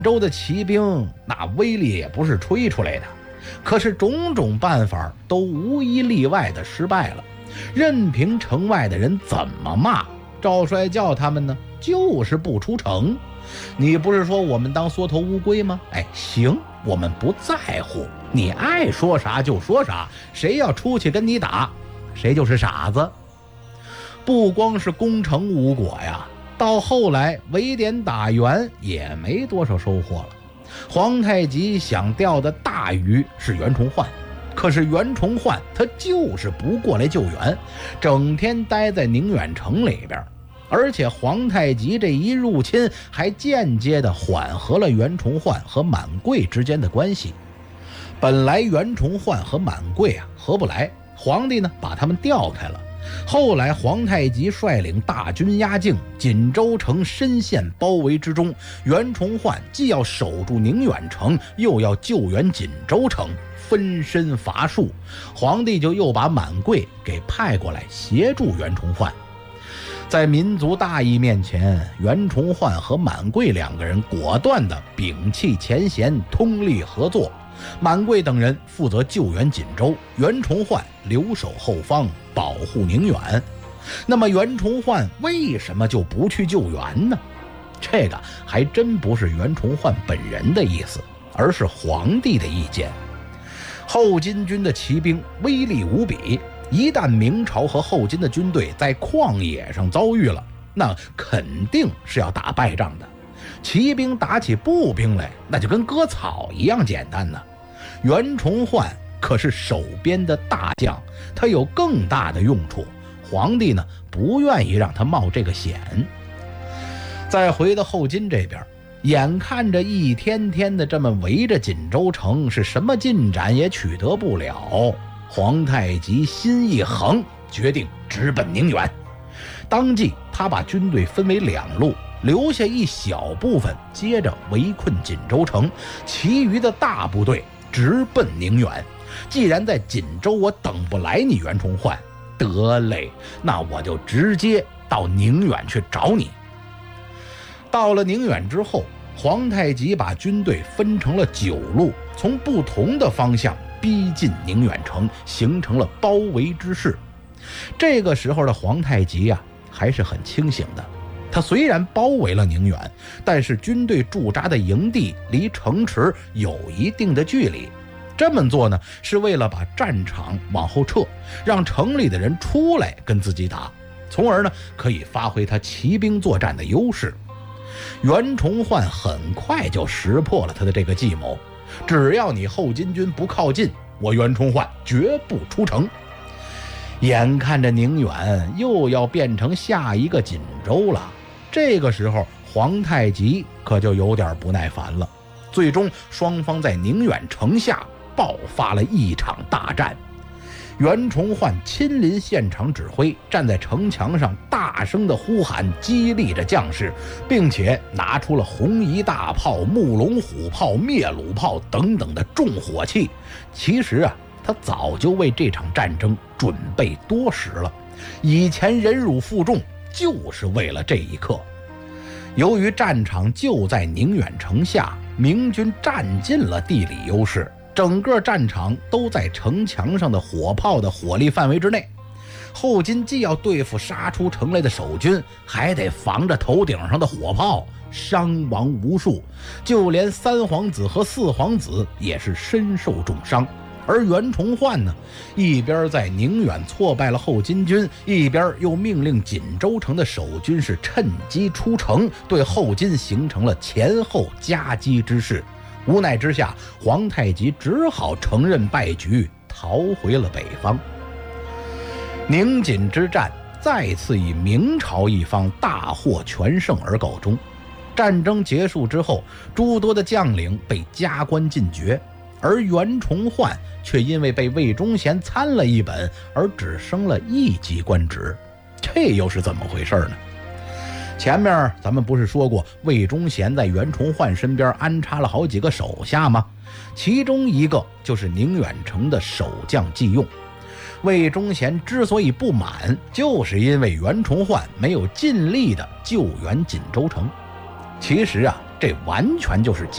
州的骑兵那威力也不是吹出来的，可是种种办法都无一例外的失败了。任凭城外的人怎么骂，赵帅叫他们呢，就是不出城。你不是说我们当缩头乌龟吗？哎，行，我们不在乎，你爱说啥就说啥，谁要出去跟你打，谁就是傻子。不光是攻城无果呀，到后来围点打援也没多少收获了。皇太极想钓的大鱼是袁崇焕，可是袁崇焕他就是不过来救援，整天待在宁远城里边。而且皇太极这一入侵还间接的缓和了袁崇焕和满贵之间的关系。本来袁崇焕和满贵合不来，皇帝呢把他们调开了。后来皇太极率领大军压境，锦州城深陷包围之中，袁崇焕既要守住宁远城，又要救援锦州城，分身乏术。皇帝就又把满贵给派过来协助袁崇焕。在民族大义面前，袁崇焕和满贵两个人果断地摒弃前嫌，通力合作。满贵等人负责救援锦州，袁崇焕留守后方保护宁远。那么袁崇焕为什么就不去救援呢？这个还真不是袁崇焕本人的意思，而是皇帝的意见。后金军的骑兵威力无比，一旦明朝和后金的军队在旷野上遭遇了，那肯定是要打败仗的。骑兵打起步兵来，那就跟割草一样简单呢。袁崇焕可是手边的大将，他有更大的用处，皇帝呢不愿意让他冒这个险。再回到后金这边，眼看着一天天的这么围着锦州城，是什么进展也取得不了。皇太极心一横，决定直奔宁远。当即他把军队分为两路，留下一小部分接着围困锦州城，其余的大部队直奔宁远。既然在锦州我等不来你袁崇焕，得嘞，那我就直接到宁远去找你。到了宁远之后，皇太极把军队分成了9路，从不同的方向逼近宁远城，形成了包围之势。这个时候的皇太极还是很清醒的。他虽然包围了宁远，但是军队驻扎的营地离城池有一定的距离。这么做呢，是为了把战场往后撤，让城里的人出来跟自己打，从而呢可以发挥他骑兵作战的优势。袁崇焕很快就识破了他的这个计谋，只要你后金军不靠近，我袁崇焕绝不出城。眼看着宁远又要变成下一个锦州了，这个时候皇太极可就有点不耐烦了。最终双方在宁远城下爆发了一场大战。袁崇焕亲临现场指挥，站在城墙上大声的呼喊，激励着将士，并且拿出了红夷大炮、木龙虎炮、灭虏炮等等的重火器。其实他早就为这场战争准备多时了，以前忍辱负重就是为了这一刻。由于战场就在宁远城下，明军占尽了地理优势，整个战场都在城墙上的火炮的火力范围之内。后金既要对付杀出城来的守军，还得防着头顶上的火炮，伤亡无数，就连3皇子和4皇子也是身受重伤。而袁崇焕呢，一边在宁远挫败了后金军，一边又命令锦州城的守军是趁机出城，对后金形成了前后夹击之势。无奈之下，皇太极只好承认败局，逃回了北方。宁锦之战再次以明朝一方大获全胜而告终。战争结束之后，诸多的将领被加官进爵，而袁崇焕却因为被魏忠贤参了一本而只升了1级官职，这又是怎么回事呢？前面咱们不是说过魏忠贤在袁崇焕身边安插了好几个手下吗？其中一个就是宁远城的守将季用。魏忠贤之所以不满，就是因为袁崇焕没有尽力的救援锦州城。其实这完全就是